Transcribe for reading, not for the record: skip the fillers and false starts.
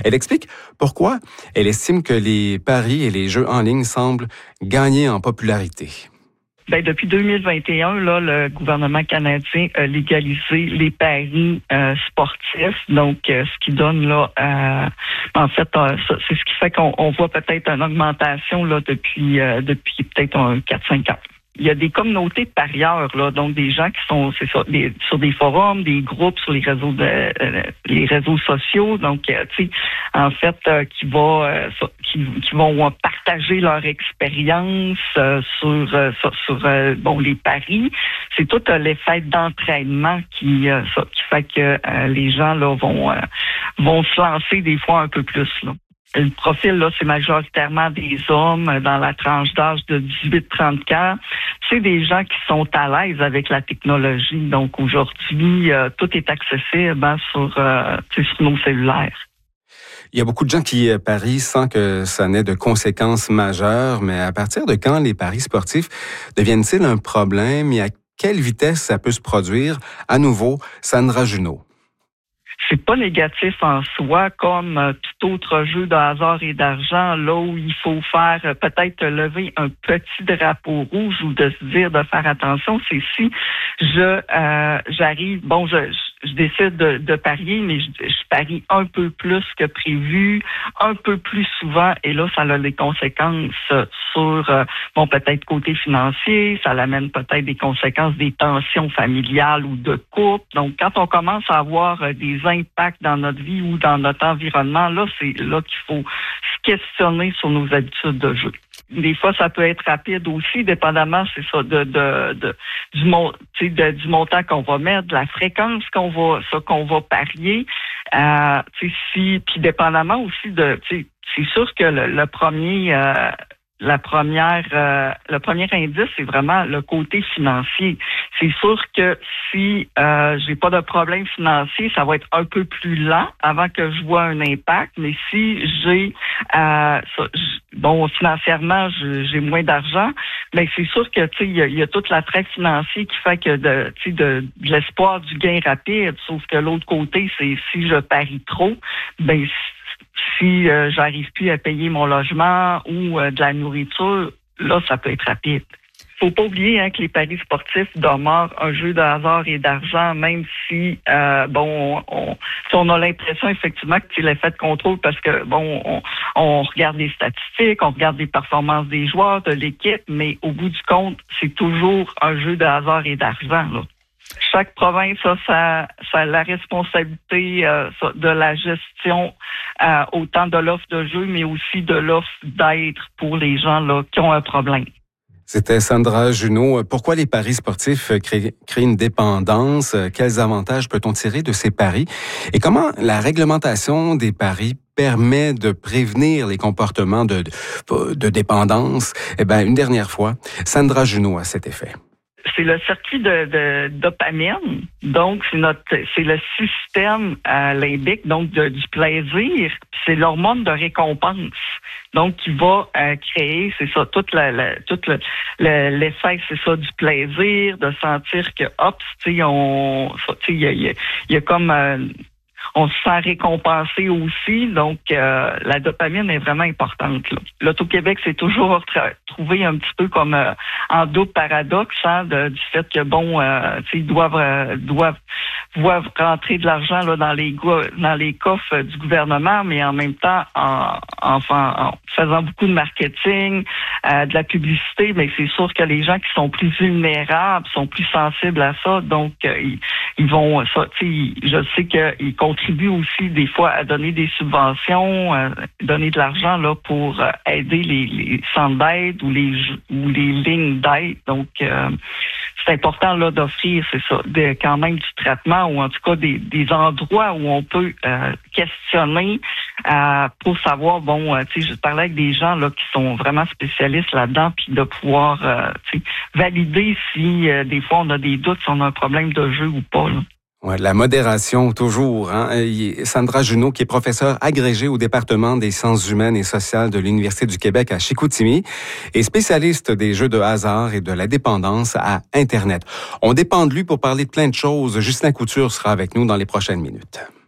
Elle explique pourquoi elle estime que les paris et les jeux en ligne semblent gagner en popularité. Ben, depuis 2021, là, le gouvernement canadien a légalisé les paris sportifs. Donc, ce qui donne là, en fait, c'est ce qui fait qu'on voit peut-être une augmentation là depuis peut-être 4-5 ans. Il y a des communautés de parieurs, là, donc des gens qui sont sur des forums, des groupes sur les réseaux sociaux, donc tu sais, en fait, qui vont partager leur expérience sur les paris. C'est tout l'effet d'entraînement qui fait que les gens là vont se lancer des fois un peu plus là. Le profil, là, c'est majoritairement des hommes dans la tranche d'âge de 18-30 ans. C'est des gens qui sont à l'aise avec la technologie. Donc, aujourd'hui, tout est accessible sur nos cellulaires. Il y a beaucoup de gens qui parient sans que ça n'ait de conséquences majeures, mais à partir de quand les paris sportifs deviennent-ils un problème et à quelle vitesse ça peut se produire? À nouveau, Sandra Junot. C'est pas négatif en soi, comme tout autre jeu de hasard et d'argent, là où il faut faire peut-être lever un petit drapeau rouge ou de se dire de faire attention, c'est si j'arrive, je décide de parier, mais je parie un peu plus que prévu, un peu plus souvent, et là, ça a des conséquences sur, peut-être côté financier, ça amène peut-être des conséquences des tensions familiales ou de couple. Donc, quand on commence à avoir des impacts dans notre vie ou dans notre environnement, là, c'est là qu'il faut se questionner sur nos habitudes de jeu. Des fois, ça peut être rapide aussi, dépendamment, c'est ça, du montant qu'on va mettre, de la fréquence qu'on va parier. Puis dépendamment aussi c'est sûr que le premier indice, c'est vraiment le côté financier. C'est sûr que si j'ai pas de problème financier, ça va être un peu plus lent avant que je vois un impact. Mais si j'ai financièrement, j'ai moins d'argent, mais c'est sûr que il y a tout l'attrait financier qui fait que de l'espoir du gain rapide. Sauf que l'autre côté, c'est si je parie trop, si j'arrive plus à payer mon logement ou de la nourriture, là, ça peut être rapide. Faut pas oublier que les paris sportifs demeurent un jeu de hasard et d'argent, même si on a l'impression effectivement que c'est l'effet de contrôle parce que on regarde les statistiques, on regarde les performances des joueurs, de l'équipe, mais au bout du compte, c'est toujours un jeu de hasard et d'argent, là. Chaque province a la responsabilité de la gestion autant de l'offre de jeu, mais aussi de l'offre d'aide pour les gens là qui ont un problème. C'était Sandra Junot. Pourquoi les paris sportifs créent une dépendance? Quels avantages peut-on tirer de ces paris? Et comment la réglementation des paris permet de prévenir les comportements de dépendance? Une dernière fois, Sandra Junot à cet effet. C'est le circuit de dopamine, donc c'est le système limbique, donc du plaisir, c'est l'hormone de récompense, donc qui va créer, c'est ça, l'effet, c'est ça, du plaisir, de sentir que il y a comme on se sent récompensé aussi, donc la dopamine est vraiment importante. L'Auto-Québec s'est toujours trouvé un petit peu comme en double paradoxe du fait que ils doivent rentrer de l'argent là dans les coffres du gouvernement, mais en même temps en faisant beaucoup de marketing, de la publicité, mais c'est sûr que les gens qui sont plus vulnérables sont plus sensibles à ça, donc ils vont je sais qu'ils contribuent aussi des fois à donner des subventions, donner de l'argent là pour aider les centres d'aide ou les lignes d'aide. Donc c'est important là d'offrir, c'est ça, quand même du traitement ou en tout cas des endroits où on peut questionner pour savoir, je parlais avec des gens là qui sont vraiment spécialistes là-dedans, puis de pouvoir valider si des fois on a des doutes si on a un problème de jeu ou pas, là. Ouais, la modération, toujours. Sandra Junot, qui est professeure agrégée au département des sciences humaines et sociales de l'Université du Québec à Chicoutimi et spécialiste des jeux de hasard et de la dépendance à Internet. On dépend de lui pour parler de plein de choses. Justin Couture sera avec nous dans les prochaines minutes.